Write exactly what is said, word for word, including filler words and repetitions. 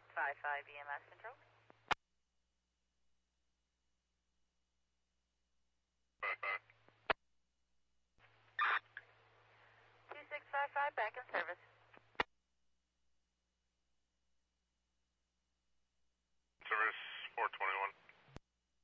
five five E M S control. Five five. two six five five, back in service. Service four twenty-one.